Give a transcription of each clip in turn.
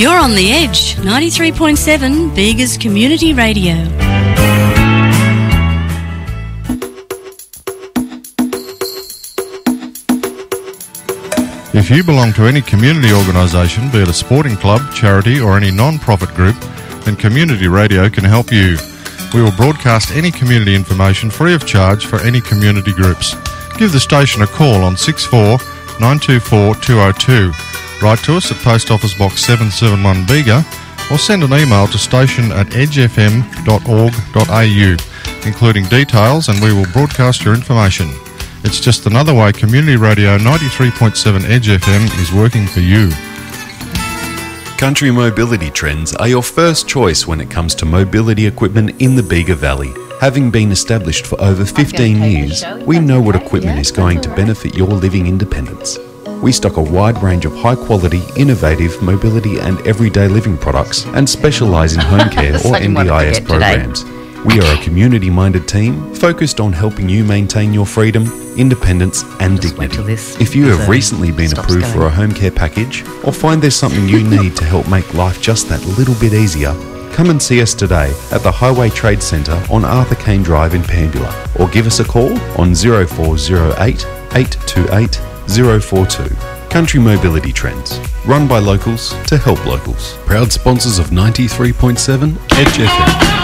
You're on The Edge, 93.7 Bega's Community Radio. If you belong to any community organisation, be it a sporting club, charity or any non-profit group, then Community Radio can help you. We will broadcast any community information free of charge for any community groups. Give the station a call on 64 924 202. Write to us at Post Office Box 771 Bega or send an email to station@edgefm.org.au, including details, and we will broadcast your information. It's just another way Community Radio 93.7 Edge FM is working for you. Country Mobility Trends are your first choice when it comes to mobility equipment in the Bega Valley. Having been established for over 15 years, we know what equipment is going to benefit your living independence. We stock a wide range of high-quality, innovative mobility and everyday living products and specialise in home care or NDIS programs. We are a community-minded team focused on helping you maintain your freedom, independence and dignity. If you have recently been approved for a home care package or find there's something you need to help make life just that little bit easier, come and see us today at the Highway Trade Centre on Arthur Kane Drive in Pambula, or give us a call on 0408 828 042. Country Mobility Trends, run by locals to help locals. Proud sponsors of 93.7 Edge FM.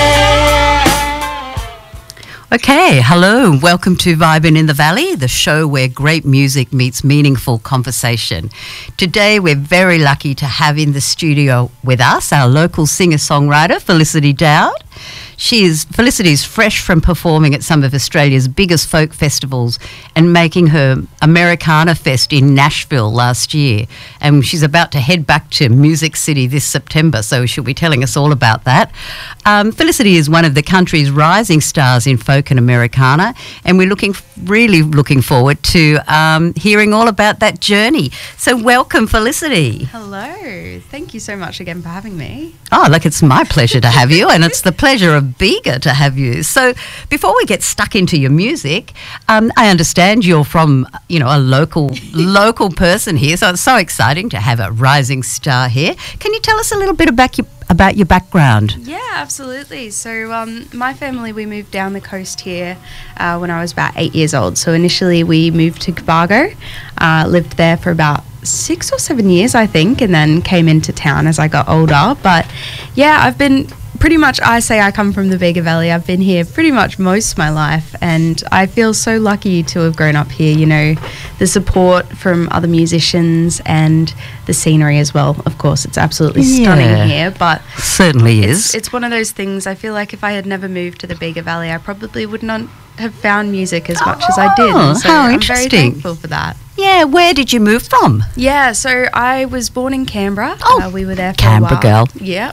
Okay, hello, welcome to Vibin' in the Valley, the show where great music meets meaningful conversation. Today we're very lucky to have in the studio with us our local singer-songwriter, Felicity Dowd. Felicity is fresh from performing at some of Australia's biggest folk festivals and making her Americana Fest in Nashville last year. And she's about to head back to Music City this September, so she'll be telling us all about that. Felicity is one of the country's rising stars in folk and Americana, and we're really looking forward to hearing all about that journey. So welcome, Felicity. Hello. Thank you so much again for having me. Oh, look, it's my pleasure to have you, and it's the pleasure of Bega to have you. So before we get stuck into your music, I understand you're from, a local person here, so it's so exciting to have a rising star here. Can you tell us a little bit about your background? Yeah, absolutely. So my family, we moved down the coast here when I was about 8 years old. So initially we moved to Cobargo, lived there for about 6 or 7 years, I think, and then came into town as I got older. But yeah, I've been pretty much, I say I come from the Bega Valley. I've been here pretty much most of my life, and I feel so lucky to have grown up here. The support from other musicians and the scenery as well. Of course, it's absolutely stunning here, but certainly is. It's one of those things. I feel like if I had never moved to the Bega Valley, I probably would not have found music as much as I did. And so how I'm interesting. very thankful for that. Yeah, where did you move from? Yeah, so I was born in Canberra. We were there for Canberra a while. girl. Yeah.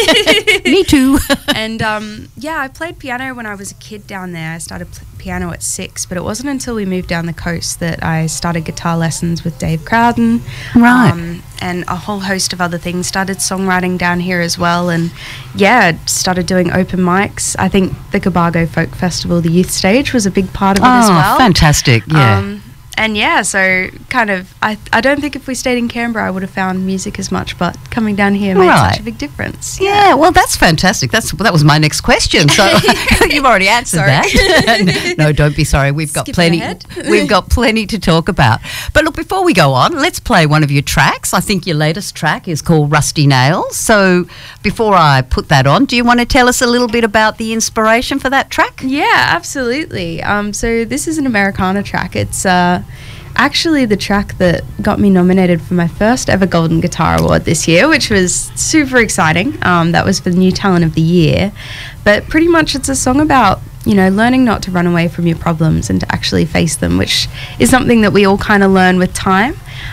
Me too. And I played piano when I was a kid down there. I started piano at 6, but it wasn't until we moved down the coast that I started guitar lessons with Dave Crowden. Right. And a whole host of other things. Started songwriting down here as well, and started doing open mics. I think the Cobargo Folk Festival, the youth stage, was a big part of it as well. Fantastic, yeah. So kind of, I don't think if we stayed in Canberra I would have found music as much, but coming down here made such a big difference. Yeah, well, that's fantastic. That was my next question, so you've already answered that. No, don't be sorry. We've got plenty to talk about. But look, before we go on, let's play one of your tracks. I think your latest track is called Rusty Nails. So before I put that on, do you want to tell us a little bit about the inspiration for that track? Yeah, absolutely. So this is an Americana track. It's actually the track that got me nominated for my first ever Golden Guitar Award this year, which was super exciting. That was for the New Talent of the Year. But pretty much it's a song about, learning not to run away from your problems and to actually face them, which is something that we all kind of learn with time.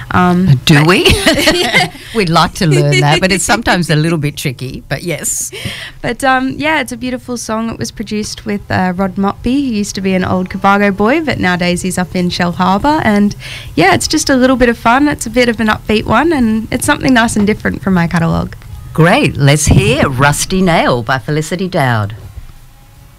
Do we? We'd like to learn that, but it's sometimes a little bit tricky, but yes. But it's a beautiful song. It was produced with Rod Motby, who used to be an old Cobargo boy, but nowadays he's up in Shell Harbour. And it's just a little bit of fun. It's a bit of an upbeat one, and it's something nice and different from my catalogue. Great. Let's hear Rusty Nail by Felicity Dowd.